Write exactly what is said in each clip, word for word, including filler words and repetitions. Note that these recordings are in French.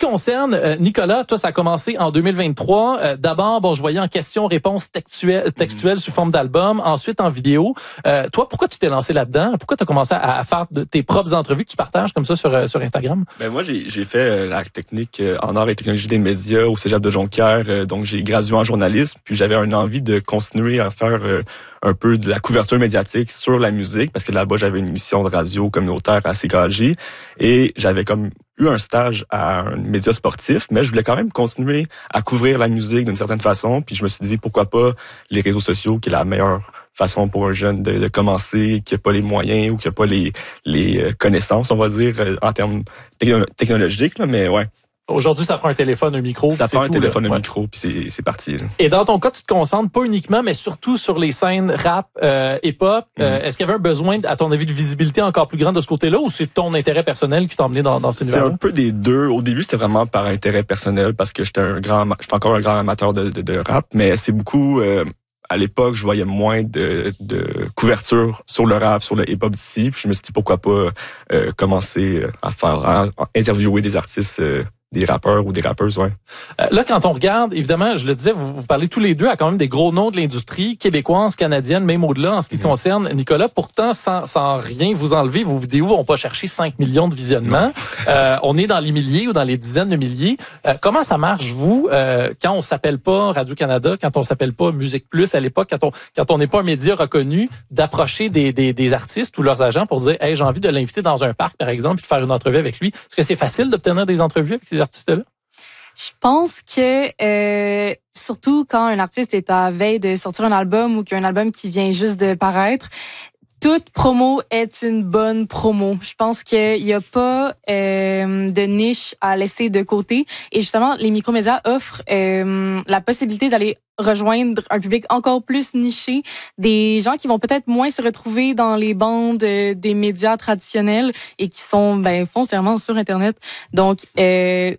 concerne euh, Nicolas, toi, ça a commencé en deux mille vingt-trois. Euh, d'abord, bon, je voyais en questions-réponses textuelles, textuelles mm-hmm. sous forme d'album, ensuite en vidéo. Euh, toi, pourquoi tu t'es lancé là-dedans? Pourquoi tu as commencé à, à faire de tes propres entrevues que tu partages comme ça sur, euh, sur Instagram? Ben moi, j'ai, j'ai fait euh, la technique euh, en art et technologie des médias au Cégep de Jonquière. Euh, donc, j'ai gradué en journalisme, puis j'avais une envie de continuer à faire euh, un peu de la couverture médiatique sur la musique, parce que là-bas, j'avais une émission de radio communautaire à C K J, et j'avais comme eu un stage à un média sportif, mais je voulais quand même continuer à couvrir la musique d'une certaine façon, puis je me suis dit, pourquoi pas les réseaux sociaux, qui est la meilleure façon pour un jeune de, de commencer, qui n'a pas les moyens ou qui n'a pas les, les connaissances, on va dire, en termes techno- technologiques, là, mais ouais. Aujourd'hui, ça prend un téléphone, un micro. Ça prend un tout, téléphone, là. un ouais. micro, puis c'est, c'est parti. Là. Et dans ton cas, tu te concentres pas uniquement, mais surtout sur les scènes rap euh, et pop. Mm-hmm. Euh, est-ce qu'il y avait un besoin, à ton avis, de visibilité encore plus grande de ce côté-là, ou c'est ton intérêt personnel qui t'a emmené dans, dans cet univers-là? C'est un peu des deux. Au début, c'était vraiment par intérêt personnel, parce que j'étais un grand, j'étais encore un grand amateur de, de, de rap, mais c'est beaucoup. Euh, À l'époque, je voyais moins de, de couverture sur le rap, sur le hip-hop d'ici. Puis je me suis dit, pourquoi pas euh, commencer à faire, à, à interviewer des artistes, euh, des rappeurs ou des rappeuses, ouais. Euh, là, quand on regarde, évidemment, je le disais, vous, vous parlez tous les deux à quand même des gros noms de l'industrie québécoise, canadienne, même au-delà en ce qui te concerne, Nicolas. Pourtant, sans, sans rien vous enlever, vos vidéos vont pas chercher cinq millions de visionnements. Euh, on est dans les milliers ou dans les dizaines de milliers. Euh, comment ça marche, vous, euh, quand on s'appelle pas Radio-Canada, quand on s'appelle pas Musique Plus à l'époque, quand on quand on n'est pas un média reconnu, d'approcher des, des, des artistes ou leurs agents pour dire, hey, j'ai envie de l'inviter dans un parc, par exemple, puis de faire une entrevue avec lui. Est-ce que c'est facile d'obtenir des entrevues avec ces artistes-là? Je pense que euh, surtout quand un artiste est à veille de sortir un album ou qu'un album qui vient juste de paraître, toute promo est une bonne promo. Je pense qu'il n'y a pas euh, de niche à laisser de côté. Et justement, les micromédias offrent euh, la possibilité d'aller rejoindre un public encore plus niché, des gens qui vont peut-être moins se retrouver dans les bandes euh, des médias traditionnels et qui sont ben foncièrement sur Internet. Donc, euh,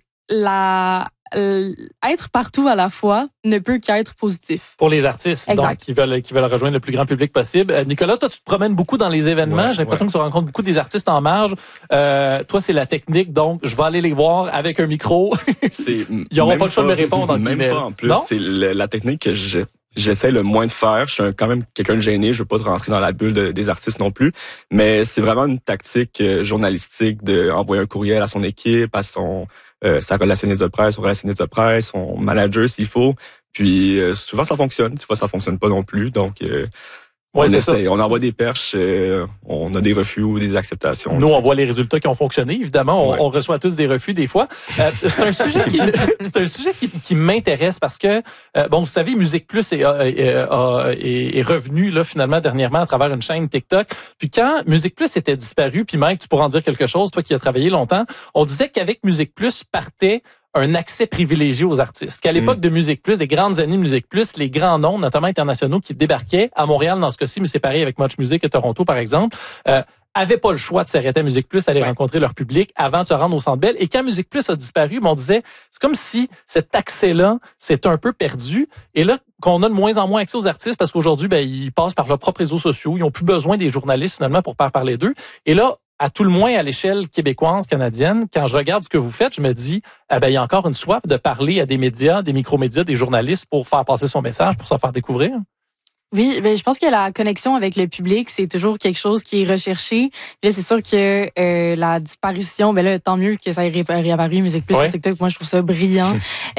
la euh, être partout à la fois ne peut qu'être positif. Pour les artistes donc, qui veulent qui veulent rejoindre le plus grand public possible. Euh, Nicolas, toi, tu te promènes beaucoup dans les événements. Ouais, J'ai l'impression ouais. que tu rencontres beaucoup des artistes en marge. Euh, toi, c'est la technique, donc je vais aller les voir avec un micro. C'est, Ils n'auront pas le choix de me répondre en Même email. pas en plus. Non? C'est le, la technique que j'ai. J'essaie le moins de faire. Je suis un, quand même quelqu'un de gêné. Je veux pas rentrer dans la bulle de, des artistes non plus. Mais c'est vraiment une tactique euh, journalistique d'envoyer un courriel à son équipe, à son euh, sa relationniste de presse, son relationniste de presse, son manager s'il faut. Puis euh, souvent ça fonctionne. Souvent ça fonctionne pas non plus. Donc euh, Ouais, on c'est essaie, ça. on envoie des perches, euh, on a des refus ou des acceptations. Nous, on voit les résultats qui ont fonctionné. Évidemment, on, ouais. on reçoit tous des refus des fois. Euh, c'est un sujet qui, c'est un sujet qui, qui m'intéresse parce que, euh, bon, vous savez, Musique Plus est, est, est, est revenu là finalement dernièrement à travers une chaîne TikTok. Puis quand Musique Plus était disparu, puis Mike, tu pourras en dire quelque chose, toi qui as travaillé longtemps, on disait qu'avec Musique Plus partait un accès privilégié aux artistes. Qu'à l'époque mmh. de Musique Plus, des grandes années de Musique Plus, les grands noms, notamment internationaux, qui débarquaient à Montréal dans ce cas-ci, mais c'est pareil avec Much Music et Toronto, par exemple, euh, avaient pas le choix de s'arrêter à Musique Plus, d'aller ouais. rencontrer leur public avant de se rendre au Centre Bell. Et quand Musique Plus a disparu, on disait, c'est comme si cet accès-là s'est un peu perdu. Et là, qu'on a de moins en moins accès aux artistes parce qu'aujourd'hui, ben, ils passent par leurs propres réseaux sociaux. Ils n'ont plus besoin des journalistes, finalement, pour faire parler d'eux. Et là, à tout le moins à l'échelle québécoise, canadienne, quand je regarde ce que vous faites, je me dis, eh ben, il y a encore une soif de parler à des médias, des micromédias, des journalistes pour faire passer son message, pour se faire découvrir. Oui, ben je pense que la connexion avec le public, c'est toujours quelque chose qui est recherché. Puis là, c'est sûr que euh, la disparition, ben là, tant mieux que ça ait réapparu, Musique Plus ouais. sur TikTok. Moi, je trouve ça brillant.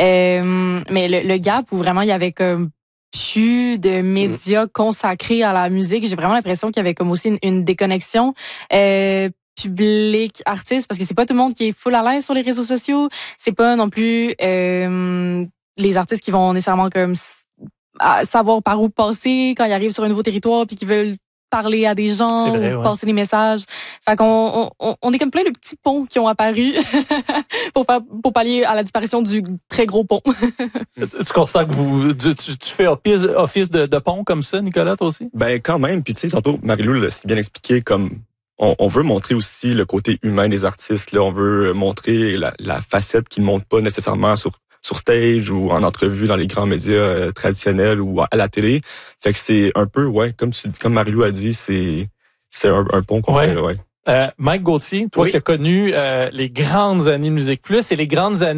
euh, mais le, le gap où vraiment il y avait comme plus de médias consacrés à la musique, j'ai vraiment l'impression qu'il y avait comme aussi une, une déconnexion. Euh, public artiste parce que c'est pas tout le monde qui est full à l'aise sur les réseaux sociaux, c'est pas non plus euh, les artistes qui vont nécessairement comme savoir par où passer quand ils arrivent sur un nouveau territoire puis qui veulent parler à des gens, vrai, ouais. passer des messages. Fait qu'on on, on est comme plein de petits ponts qui ont apparu pour faire pour pallier à la disparition du très gros pont. Tu considères que vous tu, tu fais office, office de, de pont comme ça, Nicolas, toi aussi? Ben quand même, puis tu sais, tantôt Marie-Lou l'a bien expliqué, comme on, on veut montrer aussi le côté humain des artistes. Là, on veut montrer la, la facette qu'ils ne montrent pas nécessairement sur sur stage ou en entrevue dans les grands médias euh, traditionnels ou à la télé. Fait que c'est un peu, ouais, comme tu, comme Marie-Lou a dit, c'est c'est un, un pont qu'on ouais. fait, ouais. Euh, Mike Gauthier, toi oui. qui as connu euh, les grandes années de Musique Plus et les grandes années